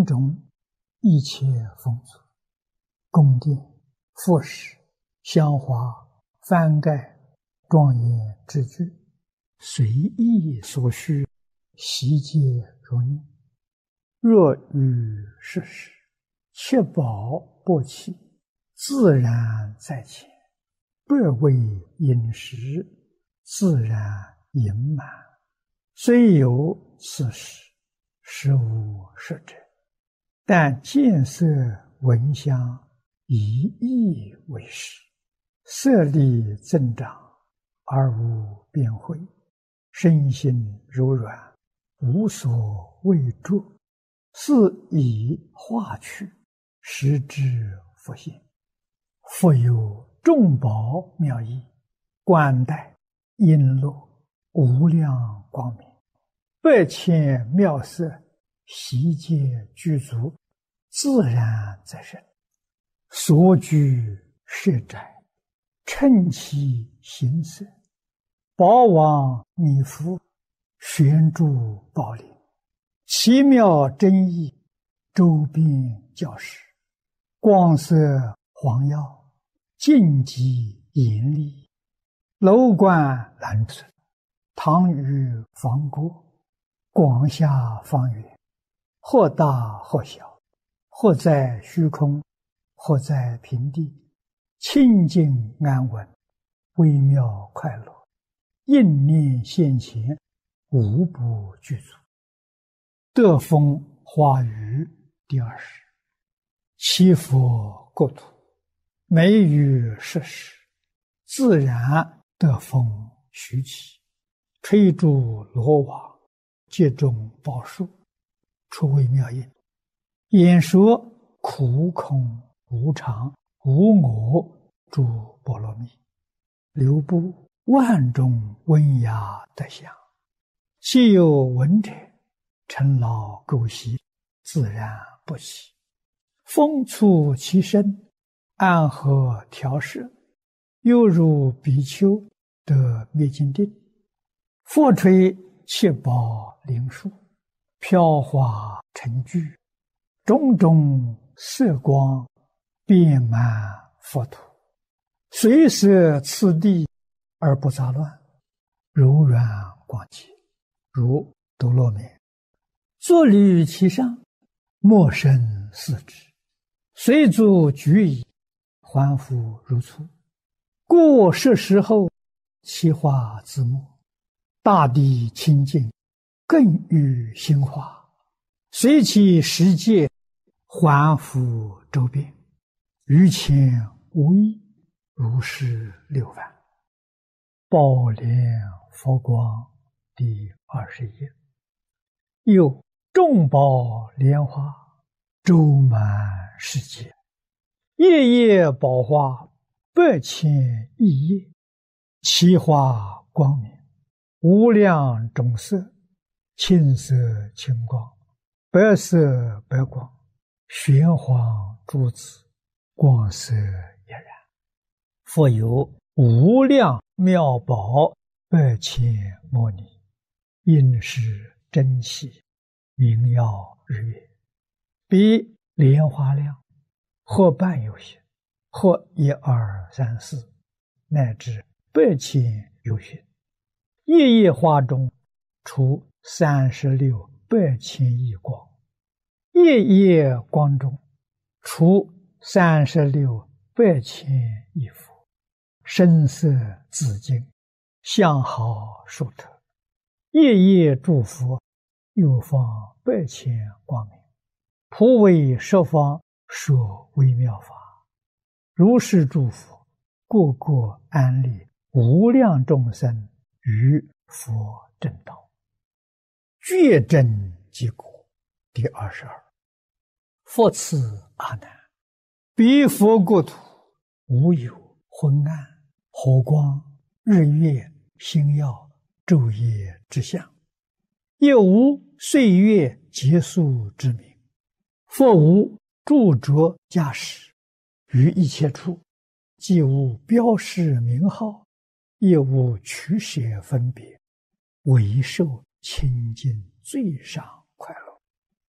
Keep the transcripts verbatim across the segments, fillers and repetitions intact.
种种一切丰足，宫殿、服饰、香花、幡盖、庄严之具，随意所需，悉皆如念。若遇世事，确保不弃，自然在前，不为饮食，自然盈满。虽有此事，实无实者，但见色闻香，以意为实，色力增长，而无变慧，身心柔软，无所畏著，是以化去，实之复现。复有众宝妙义，冠带璎珞，无量光明，百千妙色，悉皆具足，自然在身。所居舍宅，称其形色，宝王弥覆，悬柱宝林，奇妙真义，周边教室，光色黄耀，净极严厉，楼观蓝色，堂宇方郭，广厦方圆，或大或小，或在虚空，或在平地，清净安稳，微妙快乐，应念现前，无不具足。德风华语第二十。七佛国土，美于世事，自然德风徐起，垂诸罗网，皆中宝树，出微妙音，演说苦空无常无我诸波罗蜜，流布万种温雅德相，既有闻者，尘劳垢习，自然不起。风促其身，安和调摄，犹如比丘得灭尽定。佛垂七宝灵树，飘华成聚，种种色光，遍满佛土，随摄次第而不杂乱，柔软广洁，如斗罗面。坐立其上，莫生四肢，随足举矣，还复如初。过世时后，其化自没，大地清净，更与心化，随其世界，还复周遍，于前无异，如是六番。宝莲佛光第二十页。有众宝莲花，周满世界，夜夜宝花，百千亿叶，其花光明，无量种色，青色青光，白色白光，玄黄珠子，光色俨然。复有无量妙宝，百千摩尼，应是珍稀，明耀日月，比莲花量，或半有些，或一二三四，乃至百千有些。夜夜花中，出三十六百千亿光；夜夜光中，出三十六百千亿佛。声色自净，相好殊特。夜夜诸佛，又放百千光明，普为十方说微妙法。如是诸佛，个个安立无量众生于佛正道，觉真结果。第二十二。复次阿难，彼佛国土，无有昏暗、火光、日月、星耀、昼夜之相，也无岁月结束之名，复无著着驾驶，于一切处，既无标示名号，也无取舍分别，唯受清净最上快乐。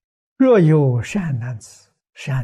若有善男子、善